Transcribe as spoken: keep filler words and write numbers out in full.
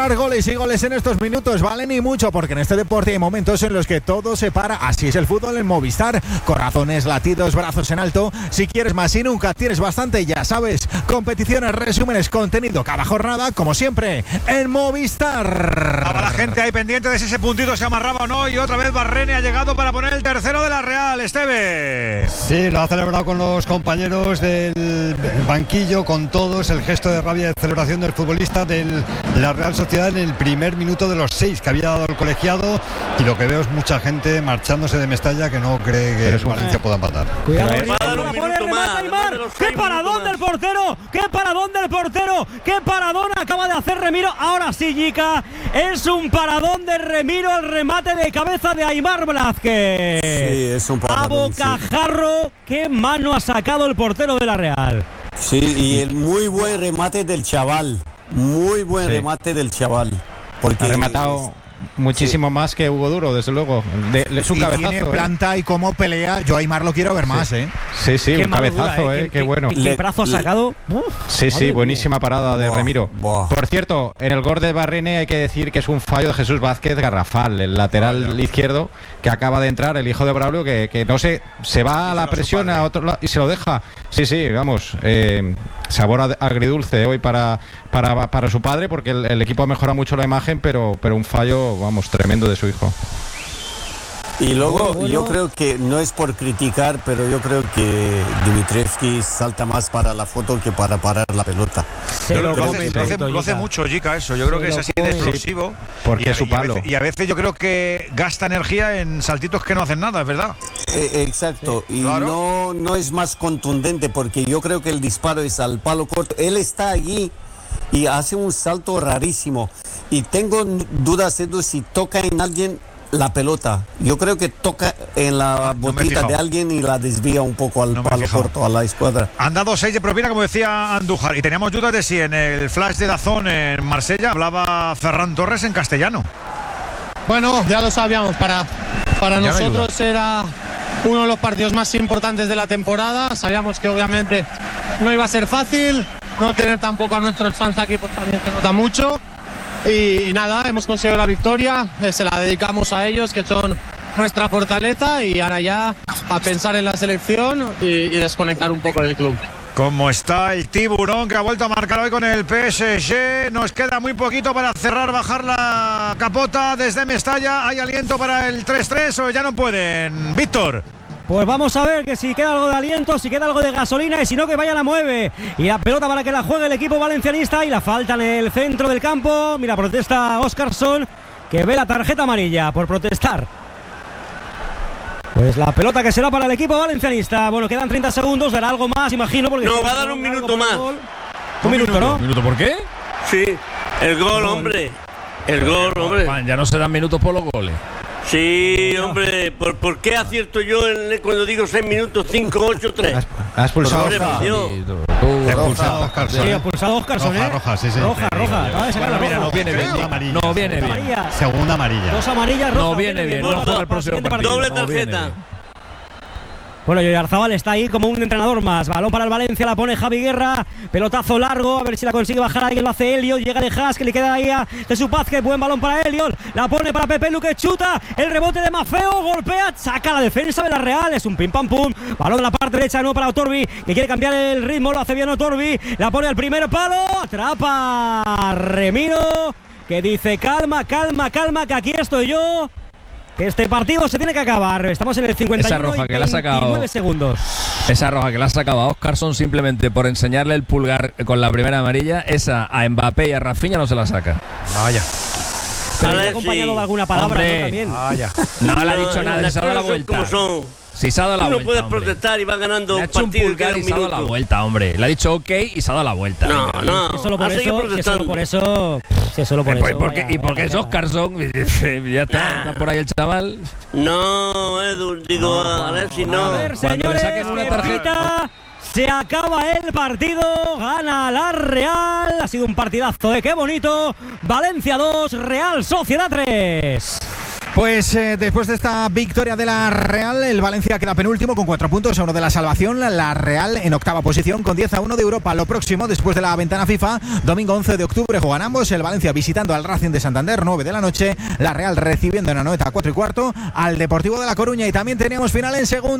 disparar goles y goles en estos minutos valen y mucho, porque en este deporte hay momentos en los que todo se para. Así es el fútbol en Movistar. Corazones, latidos, brazos en alto. Si quieres más y nunca tienes bastante, ya sabes. Competiciones, resúmenes, contenido cada jornada, como siempre, en Movistar. Ahora la gente ahí pendiente de si ese puntito se amarraba o no. Y otra vez Barrene ha llegado para poner el tercero de la Real. Esteve. Sí, lo ha celebrado con los compañeros del banquillo, con todos. El gesto de rabia de celebración del futbolista de la Real Sociedad en el primer minuto de los seis que había dado el colegiado. Y lo que veo es mucha gente marchándose de Mestalla que no cree que el Valencia pueda empatar. Cuidado, Va a dar un minuto más. Aymar. ¡Qué paradón del portero! ¡Qué paradón del portero! ¡Qué paradón acaba de hacer Remiro! Ahora sí, Jica, es un paradón de Remiro al remate de cabeza de Aymar Blázquez. Sí, es un paradón. A bocajarro, sí. Qué mano ha sacado el portero de la Real. Sí, y el muy buen remate del chaval. Muy buen sí. remate del chaval. Porque ha rematado muchísimo sí. más que Hugo Duro, desde luego. De, de su y cabezazo. Tiene planta, ¿eh? Y cómo pelea. Yo a Aymar lo quiero ver sí. más, ¿eh? Sí, sí, qué un cabezazo, dura, ¿eh? Qué, qué bueno. Qué, qué brazo ha sacado. Uf, sí, sí, buenísima parada de Buah, Remiro. buah. Por cierto, en el gol de Barrene hay que decir que es un fallo de Jesús Vázquez garrafal, el lateral Vaya. izquierdo que acaba de entrar, el hijo de Braulio, que, que no sé, se va a la presión a otro lado y se lo deja. Sí, sí, vamos, eh, sabor agridulce hoy para, para, para su padre, porque el, el equipo ha mejorado mucho la imagen, pero, pero un fallo, vamos, tremendo de su hijo. Y luego bueno. yo creo que no es por criticar, pero yo creo que Dimitrievski salta más para la foto que para parar la pelota. Yo lo, lo, hace, lo, hace, lo hace mucho, Jica, eso. Yo creo que es así de explosivo. Porque y, es su palo. Y a, veces, y a veces yo creo que gasta energía en saltitos que no hacen nada, es verdad. Eh, exacto. Sí. Y claro. no, no es más contundente, porque yo creo que el disparo es al palo corto. Él está allí y hace un salto rarísimo. Y tengo dudas de si toca en alguien la pelota. Yo creo que toca en la no botita de alguien y la desvía un poco al no palo corto, a la escuadra. Han dado seis de propina, como decía Andújar, y teníamos dudas de si en el flash de Dazón en Marsella hablaba Ferran Torres en castellano. Bueno, ya lo sabíamos, para, para nosotros era uno de los partidos más importantes de la temporada. Sabíamos que obviamente no iba a ser fácil, no tener tampoco a nuestros fans aquí pues también se nota mucho. Y, y nada, hemos conseguido la victoria, eh, se la dedicamos a ellos, que son nuestra fortaleza, y ahora ya a pensar en la selección y, y desconectar un poco del club. ¿Cómo está el tiburón que ha vuelto a marcar hoy con el P S G? Nos queda muy poquito para cerrar, bajar la capota desde Mestalla. ¿Hay aliento para el tres tres o ya no pueden? Víctor. Pues vamos a ver que si queda algo de aliento, si queda algo de gasolina, y si no, que vaya la mueve. Y la pelota para que la juegue el equipo valencianista, y la falta en el centro del campo. Mira, protesta Óscarson, que ve la tarjeta amarilla por protestar. Pues la pelota que será para el equipo valencianista. Bueno, quedan treinta segundos, dará algo más, imagino. Porque no, va a dar un minuto más. Un, un minuto, ¿no? ¿Un minuto por qué? Sí, el gol, hombre. El gol, hombre. Man, ya no se dan minutos por los goles. Sí, hombre, ¿por, ¿por qué acierto yo en, cuando digo seis minutos, cinco, ocho, tres? Has expulsado a Óscarson. Sí, ha expulsado a Óscarson, roja, ¿eh? roja, sí, sí. Roja, roja. Bueno, mira, no viene bien. Amarilla. No viene bien. Amarilla. Segunda amarilla. Dos amarillas, roja. No viene bien. No juega el próximo partido. Doble no tarjeta. Bueno, y Arzabal está ahí como un entrenador más. Balón para el Valencia, la pone Javi Guerra. Pelotazo largo, a ver si la consigue bajar ahí. Lo hace Elliot, llega de Haas, que le queda ahí a Jesús Vázquez. Buen balón para Elliot. La pone para Pepe Luque, chuta. El rebote de Mafeo, golpea, saca la defensa de la Real. Es un pim pam pum. Balón en la parte derecha, no para Otorbi, que quiere cambiar el ritmo. Lo hace bien Otorbi. La pone al primer palo. Atrapa Remiro, que dice calma, calma, calma, que aquí estoy yo. Este partido se tiene que acabar. Estamos en el cincuenta y uno. Esa roja que le ha sacado, segundos. Esa roja que le ha sacado a Óscarson simplemente por enseñarle el pulgar con la primera amarilla, esa a Mbappé y a Rafinha no se la saca. Vaya. Pero ha acompañado de alguna palabra, hombre, ¿no? También. Vaya. No le ha dicho nada, se ha dado la vuelta. Como son. Si se ha dado la Tú vuelta. no puedes hombre. protestar y va ganando le ha un hecho partido un pulgar y, y se ha dado la vuelta, hombre. Le ha dicho ok y se ha dado la vuelta. No, no. Si solo por ha eso, si solo por eso, si solo por eh, eso. Porque, vaya, y porque vaya, es Óscarson, ya está, Nah. está por ahí el chaval. No, Edu, digo, No, a ver si no. A ver, Cuando le señores, saquen una que tarjeta. pita, se acaba el partido, gana la Real. Ha sido un partidazo, ¿eh? Qué bonito. Valencia dos, Real Sociedad tres. Pues eh, después de esta victoria de la Real, el Valencia queda penúltimo con cuatro puntos a uno de la salvación. La Real en octava posición con diez a uno de Europa. Lo próximo, después de la ventana FIFA, domingo once de octubre juegan ambos. El Valencia visitando al Racing de Santander, nueve de la noche. La Real recibiendo en Anoeta, cuatro y cuarto, al Deportivo de La Coruña. Y también teníamos final en segunda.